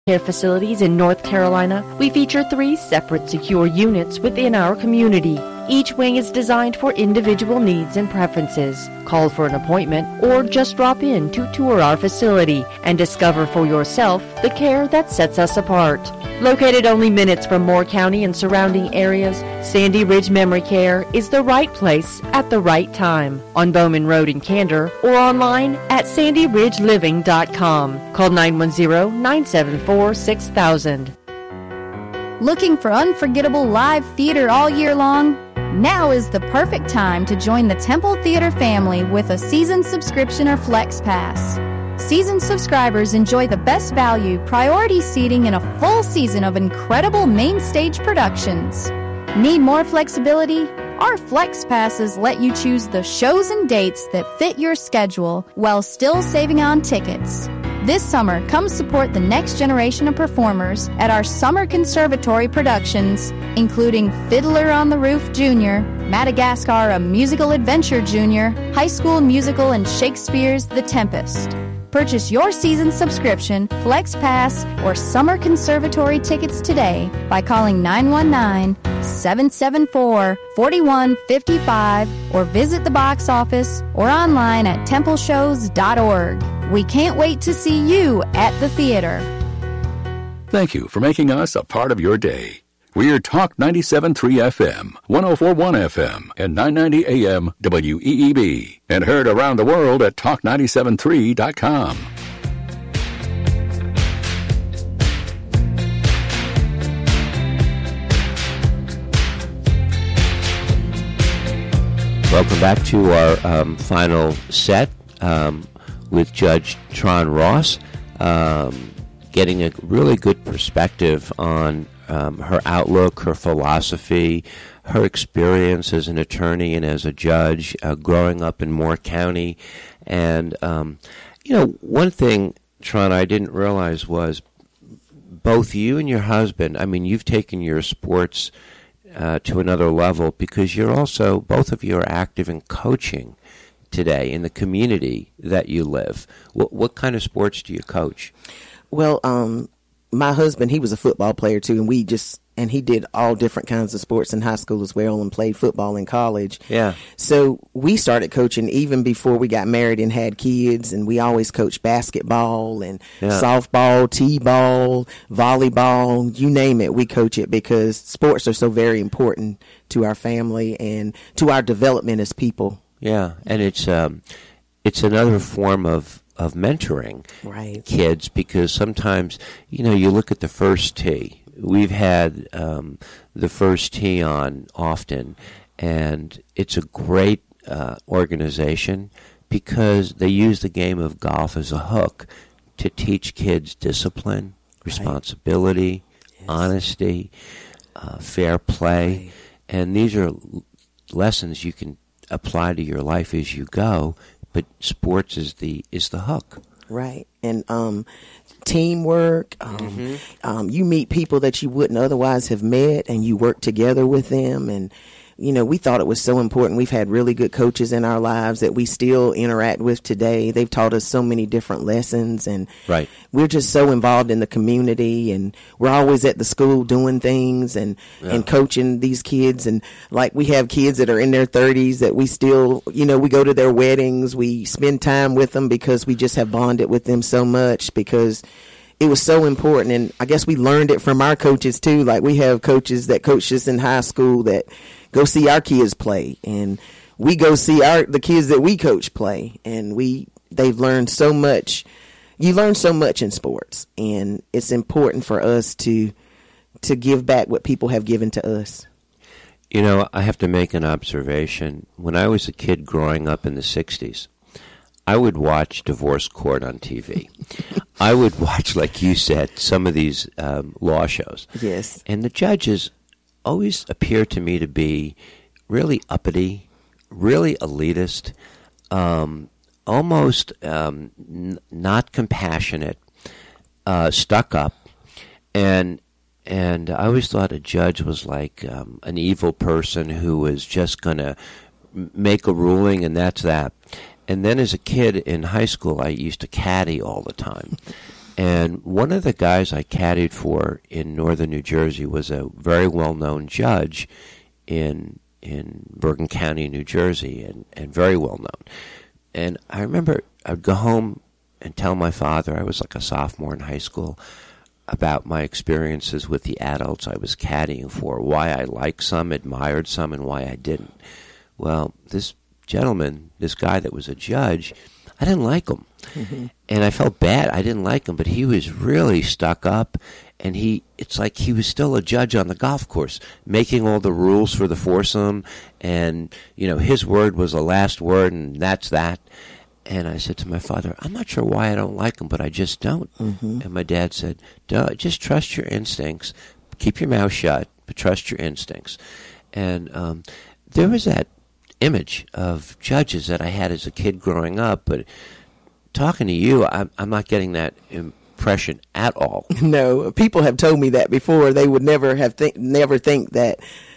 care facilities in North Carolina, we feature 3 separate secure units within our community. Each wing is designed for individual needs and preferences. Call for an appointment or just drop in to tour our facility and discover for yourself the care that sets us apart. Located only minutes from Moore County and surrounding areas, Sandy Ridge Memory Care is the right place at the right time on Bowman Road in Candor or online at sandyridgeliving.com. Call 910-974-6000. Looking for unforgettable live theater all year long? Now is the perfect time to join the Temple Theater family with a season subscription or Flex Pass. Season subscribers enjoy the best value, priority seating, and a full season of incredible main stage productions. Need more flexibility? Our Flex Passes let you choose the shows and dates that fit your schedule while still saving on tickets. This summer, come support the next generation of performers at our Summer Conservatory productions, including Fiddler on the Roof Jr., Madagascar, A Musical Adventure Jr., High School Musical, and Shakespeare's The Tempest. Purchase your season subscription, Flex Pass, or Summer Conservatory tickets today by calling 919-774-4155 or visit the box office or online at templeshows.org. We can't wait to see you at the theater. Thank you for making us a part of your day. We're Talk 97.3 FM, 104.1 FM, and 990 AM WEEB, and heard around the world at talk973.com. Welcome back to our final set with Judge Tron Ross, getting a really good perspective on her outlook, her philosophy, her experience as an attorney and as a judge, growing up in Moore County. And, one thing, Tron, I didn't realize was both you and your husband, you've taken your sports to another level because both of you are active in coaching today in the community that you live. What kind of sports do you coach? Well, my husband, he was a football player too, and he did all different kinds of sports in high school as well and played football in college. Yeah. So we started coaching even before we got married and had kids, and we always coached basketball and softball, t-ball, volleyball, you name it, we coach it because sports are so very important to our family and to our development as people. Yeah, and it's another form of mentoring kids because sometimes, you look at the first tee. We've had the first tee on often, and it's a great organization because they use the game of golf as a hook to teach kids discipline, responsibility, honesty, fair play, and these are lessons you can apply to your life as you go. But sports is the hook. Right. And teamwork, you meet people that you wouldn't otherwise have met and you work together with them. And, we thought it was so important. We've had really good coaches in our lives that we still interact with today. They've taught us so many different lessons, and we're just so involved in the community, and we're always at the school doing things and coaching these kids. And like we have kids that are in their 30s that we still, we go to their weddings, we spend time with them because we just have bonded with them so much because it was so important. And I guess we learned it from our coaches too. Like we have coaches that coached us in high school that go see our kids play, and we go see the kids that we coach play, and they've learned so much. You learn so much in sports, and it's important for us to give back what people have given to us. I have to make an observation. When I was a kid growing up in the 60s, I would watch Divorce Court on TV. I would watch, like you said, some of these law shows. Yes. And the judges always appear to me to be really uppity, really elitist, almost not compassionate, stuck up, and I always thought a judge was like an evil person who was just going to make a ruling and that's that. And then as a kid in high school, I used to caddy all the time. And one of the guys I caddied for in northern New Jersey was a very well-known judge in Bergen County, New Jersey, and very well-known. And I remember I'd go home and tell my father, I was like a sophomore in high school, about my experiences with the adults I was caddying for, why I liked some, admired some, and why I didn't. Well, this gentleman, this guy that was a judge, I didn't like him. Mm-hmm. And I felt bad. I didn't like him, but he was really stuck up, and it's like he was still a judge on the golf course, making all the rules for the foursome, and, his word was the last word, and that's that. And I said to my father, I'm not sure why I don't like him, but I just don't. Mm-hmm. And my dad said, just trust your instincts. Keep your mouth shut, but trust your instincts. And there was that image of judges that I had as a kid growing up, but talking to you, I'm not getting that impression at all. No, people have told me that before. They would never think that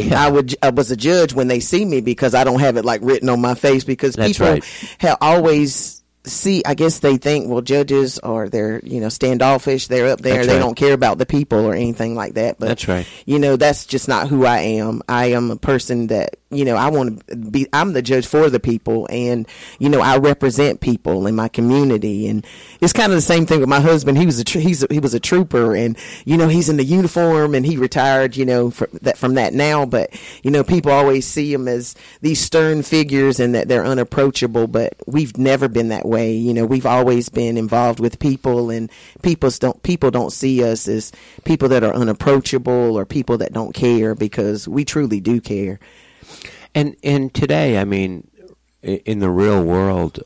I was a judge when they see me, because I don't have it like written on my face, because That's people right. have always I guess they think, well, judges are, they're, standoffish. They're up there. That's They right. don't care about the people or anything like that. But That's right. That's just not who I am. I am a person that, I want to be, I'm the judge for the people, and, I represent people in my community. And it's kind of the same thing with my husband. He was a trooper, and, he's in the uniform, and he retired, from that now. But, people always see him as these stern figures and that they're unapproachable, but we've never been that way. We've always been involved with people, and people don't see us as people that are unapproachable or people that don't care, because we truly do care. And today, I mean, in the real world,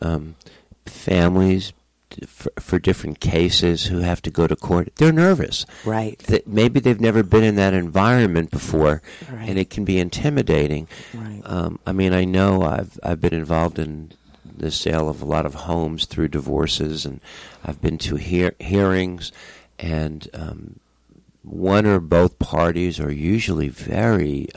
families for different cases who have to go to court, they're nervous. Right. Maybe they've never been in that environment before, Right. and it can be intimidating. Right. I know I've been involved in the sale of a lot of homes through divorces, and I've been to hearings, and one or both parties are usually very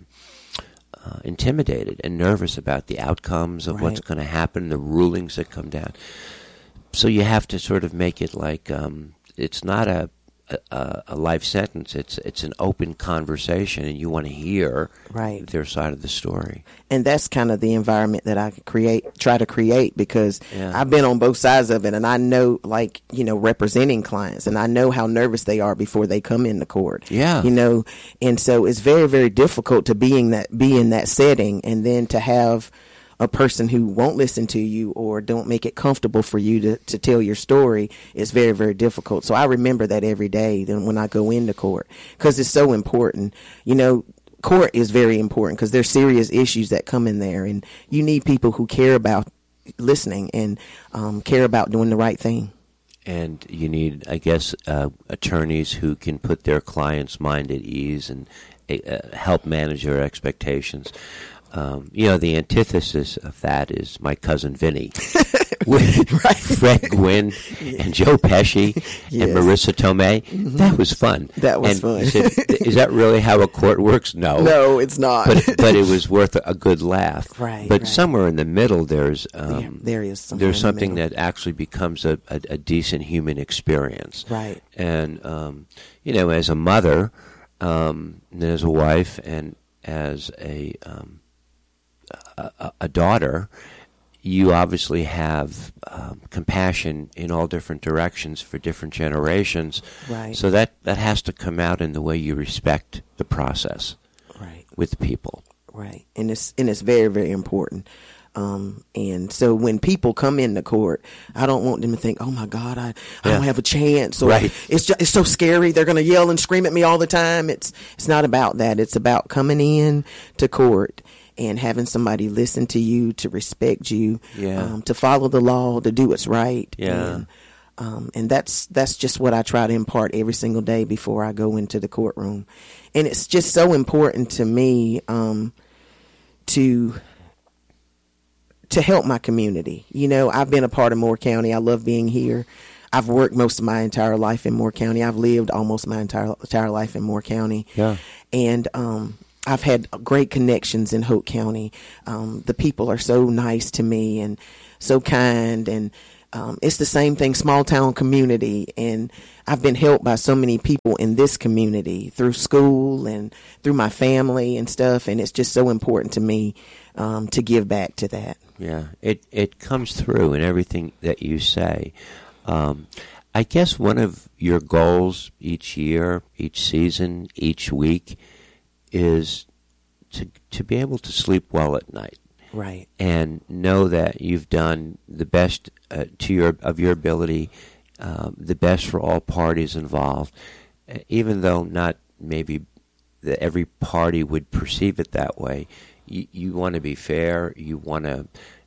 intimidated and nervous about the outcomes of what's going to happen, the rulings that come down. So you have to sort of make it like it's not a life sentence. It's an open conversation, and you want to hear their side of the story. And that's kind of the environment that I try to create, because I've been on both sides of it, and I know, representing clients, and I know how nervous they are before they come into court. Yeah. And so it's very, very difficult to be in that setting, and then to have a person who won't listen to you or don't make it comfortable for you to tell your story is very, very difficult. So I remember that every day then when I go into court, because it's so important. Court is very important because there's serious issues that come in there, and you need people who care about listening and care about doing the right thing. And you need, I guess, attorneys who can put their client's mind at ease and help manage their expectations. The antithesis of that is my cousin Vinny with Fred Gwynn and Joe Pesci and Marissa Tomei. Mm-hmm. That was fun. That was fun. Said, is that really how a court works? No, it's not. But it was worth a good laugh. Right. But somewhere in the middle, there's there's something that actually becomes a decent human experience. Right. And as a mother, and as a wife, and as a daughter, you obviously have compassion in all different directions for different generations. Right. So that has to come out in the way you respect the process with people. Right. And it's very, very important. And so when people come into court, I don't want them to think, oh my God, I don't have a chance, or it's so scary. They're going to yell and scream at me all the time. It's not about that. It's about coming in to court and having somebody listen to you, to respect you, to follow the law, to do what's right. Yeah. And that's just what I try to impart every single day before I go into the courtroom. And it's just so important to me, to help my community. I've been a part of Moore County. I love being here. I've worked most of my entire life in Moore County. I've lived almost my entire life in Moore County. Yeah. And I've had great connections in Hoke County. The people are so nice to me and so kind, and it's the same thing, small town community. And I've been helped by so many people in this community through school and through my family and stuff. And it's just so important to me to give back to that. Yeah, it comes through in everything that you say. I guess one of your goals each year, each season, each week is to be able to sleep well at night. Right. And know that you've done the best of your ability, the best for all parties involved, even though not maybe every party would perceive it that way. You want to be fair. You want to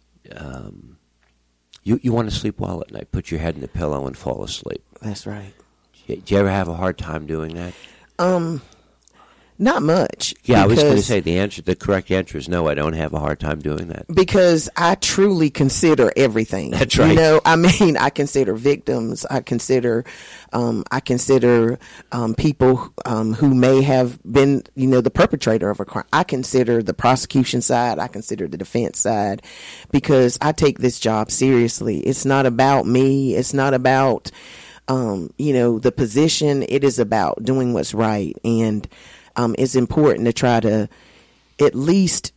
you want to sleep well at night. Put your head in the pillow and fall asleep. That's right. Do you ever have a hard time doing that? Not much. Yeah, I was going to say the correct answer is no. I don't have a hard time doing that because I truly consider everything. That's right. You know, I mean, I consider victims. I consider people who may have been, you know, the perpetrator of a crime. I consider the prosecution side. I consider the defense side, because I take this job seriously. It's not about me. It's not about, you know, the position. It is about doing what's right. And it's important to try to at least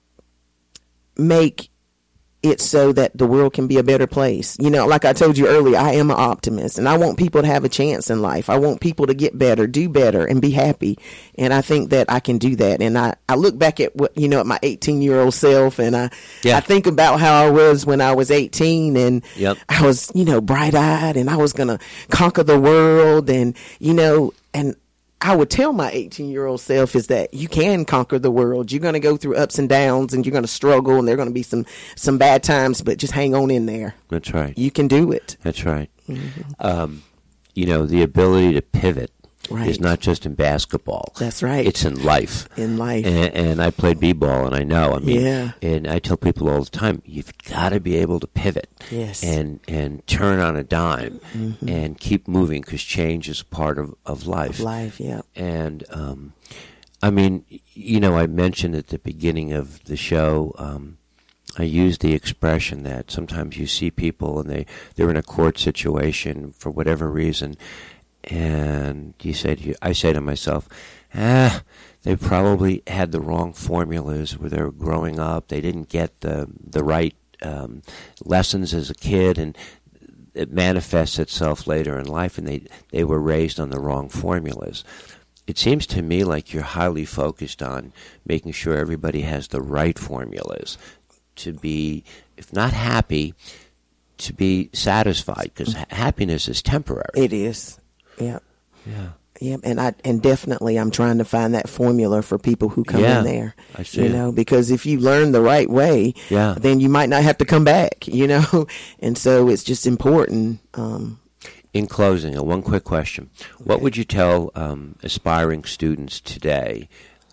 make it so that the world can be a better place. You know, like I told you earlier, I am an optimist, and I want people to have a chance in life. I want people to get better, do better, and be happy. And I think that I can do that. And I look back at what, you know, at my 18-year-old self, and I think about how I was when I was 18, and I was, you know, bright-eyed, and I was going to conquer the world, and, you know, and I would tell my 18-year-old self is that you can conquer the world. You're going to go through ups and downs, and you're going to struggle, and there are going to be some bad times, but just hang on in there. That's right. You can do it. That's right. Mm-hmm. You know, the ability to pivot is not just in basketball. That's right. It's in life. In life. And I played b-ball, and I know. I mean, and I tell people all the time, you've got to be able to pivot. Yes. And turn on a dime and keep moving, because change is part of life. Life, yeah. And, I mean, you know, I mentioned at the beginning of the show, I use the expression that sometimes you see people and they're in a court situation for whatever reason, and I say to myself, they probably had the wrong formulas where they were growing up. They didn't get the right lessons as a kid, and it manifests itself later in life, and they were raised on the wrong formulas. It seems to me like you're highly focused on making sure everybody has the right formulas to be, if not happy, to be satisfied, because happiness is temporary. It is. Yeah. Yeah. Yeah, and definitely I'm trying to find that formula for people who come in there. I see. You know, because if you learn the right way, then you might not have to come back, you know. And so it's just important. In closing, one quick question. What would you tell aspiring students today,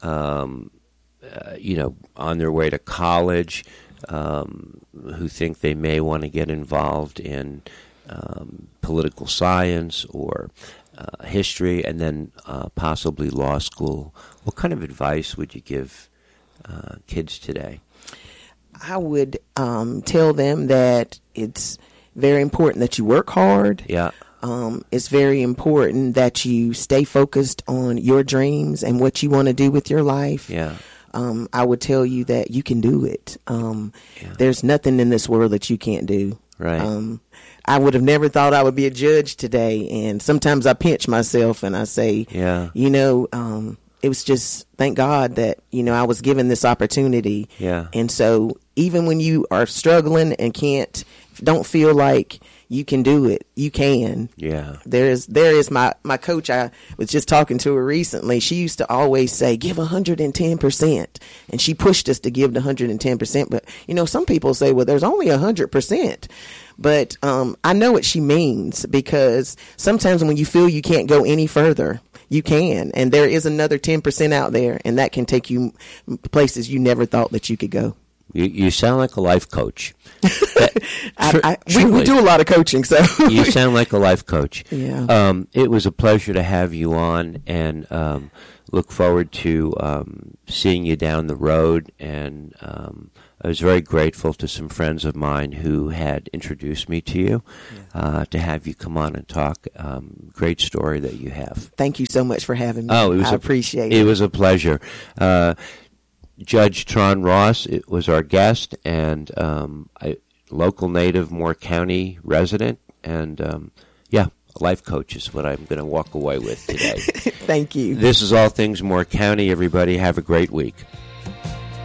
you know, on their way to college, who think they may want to get involved in political science or history, and then possibly law school? What kind of advice would you give kids today? I would tell them that it's very important that you work hard. Yeah. It's very important that you stay focused on your dreams and what you want to do with your life. Yeah. I would tell you that you can do it. There's nothing in this world that you can't do. Right. I would have never thought I would be a judge today. And sometimes I pinch myself and I say, you know, it was just, thank God that, you know, I was given this opportunity. Yeah. And so even when you are struggling and don't feel like you can do it, you can. Yeah. There is my coach. I was just talking to her recently. She used to always say, give 110%. And she pushed us to give the 110%. But, you know, some people say, well, there's only 100%. But I know what she means, because sometimes when you feel you can't go any further, you can. And there is another 10% out there, and that can take you places you never thought that you could go. You sound like a life coach. We do a lot of coaching, so you sound like a life coach. Yeah. It was a pleasure to have you on, and look forward to seeing you down the road. And I was very grateful to some friends of mine who had introduced me to you, to have you come on and talk. Great story that you have. Thank you so much for having me. I appreciate it. It was a pleasure. Judge Tron Ross was our guest, and local native, Moore County resident, and a life coach is what I'm going to walk away with today. Thank you. This is All Things Moore County. Everybody have a great week.